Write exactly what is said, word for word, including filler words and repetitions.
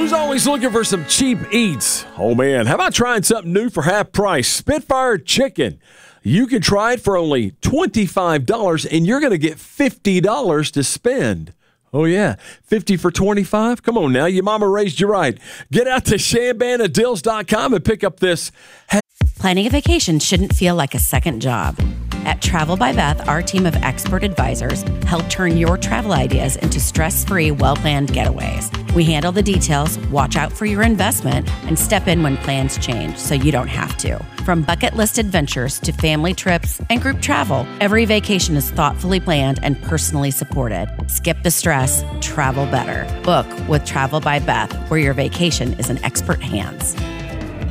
Who's always looking for some cheap eats? Oh man, how about trying something new for half price? Spitfire Chicken. You can try it for only twenty-five dollars and you're going to get fifty dollars to spend. Oh yeah, fifty for twenty-five? Come on now, your mama raised you right. Get out to Chambana Dills dot com and pick up this. Planning a vacation shouldn't feel like a second job. At Travel by Beth, our team of expert advisors help turn your travel ideas into stress-free, well-planned getaways. We handle the details, watch out for your investment, and step in when plans change so you don't have to. From bucket list adventures to family trips and group travel, every vacation is thoughtfully planned and personally supported. Skip the stress, travel better. Book with Travel by Beth, where your vacation is in expert hands.